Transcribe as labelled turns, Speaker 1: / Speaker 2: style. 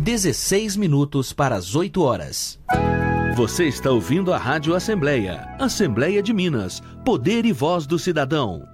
Speaker 1: 16 minutos para as 8 horas.
Speaker 2: Você está ouvindo a Rádio Assembleia. Assembleia de Minas. Poder e voz do cidadão.